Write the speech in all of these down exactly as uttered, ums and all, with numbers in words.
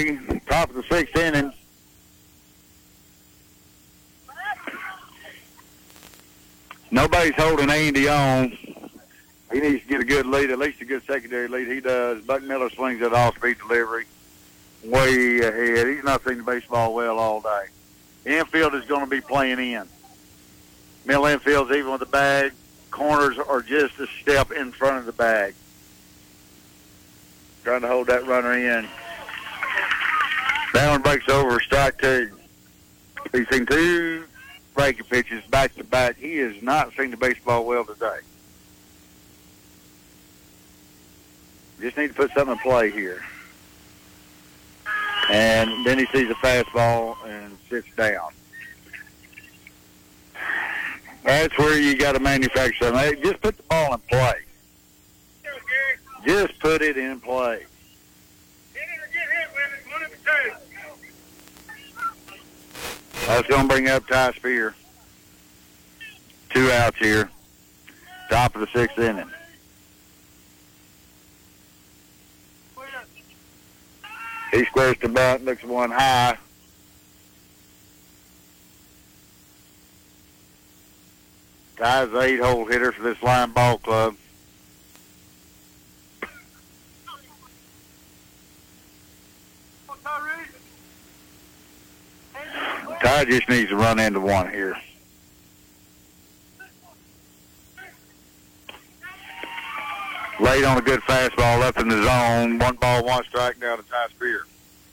three, top of the sixth inning. Nobody's holding Andy on. He needs to get a good lead, at least a good secondary lead. He does. Buck Miller swings that off-speed delivery way ahead. He's not seen the baseball well all day. Infield is going to be playing in. Middle infield's even with the bag. Corners are just a step in front of the bag. Trying to hold that runner in. That one breaks over, strike two. He's seen two breaking pitches back to back. He has not seen the baseball well today. Just need to put something in play here. And then he sees a fastball and sits down. That's where you got to manufacture something. Hey, just put the ball in play. Just put it in play. That's going to bring up Ty Spear. Two outs here. Top of the sixth inning. He squares the bunt, looks one high. Ty's the eight-hole hitter for this Line Ball Club. Ty just needs to run into one here. Late on a good fastball up in the zone. One ball, one strike down to Ty Spear.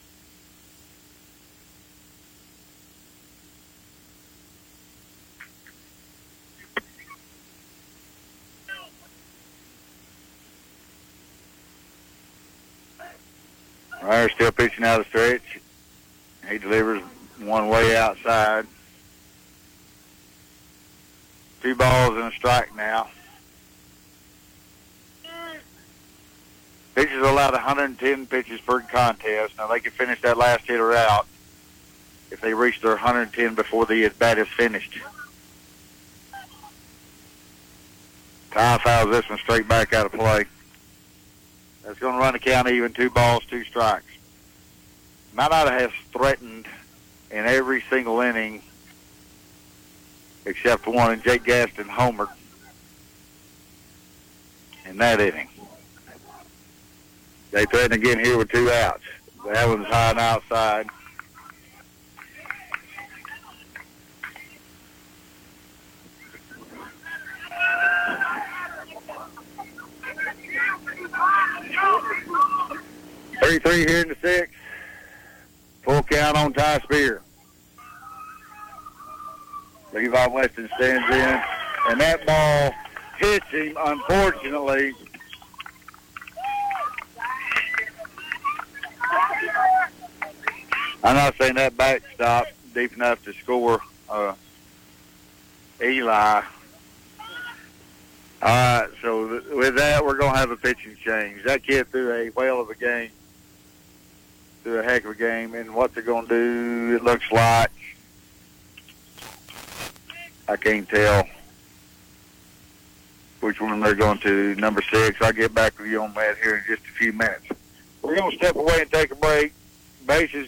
Ryder still pitching out of stretch. He delivers one way outside. Two balls and a strike now. Pitchers are allowed one hundred ten pitches per contest. Now, they can finish that last hitter out if they reach their one hundred ten before the at-bat is finished. Ty fouls this one straight back out of play. That's going to run the count even, two balls, two strikes. Minota has threatened in every single inning except for one, and Jake Gaston homered in that inning. They threaten again here with two outs. That one's high and outside. three three here in the sixth. Full count on Ty Spear. Levi Weston stands in, and that ball hits him, unfortunately. I'm not saying that backstop deep enough to score uh, Eli. All right, so th- with that, we're going to have a pitching change. That kid threw a whale of a game, threw a heck of a game, and what they're going to do, it looks like, I can't tell which one they're going to. Number six, I'll get back with you on that here in just a few minutes. We're going to step away and take a break. Bases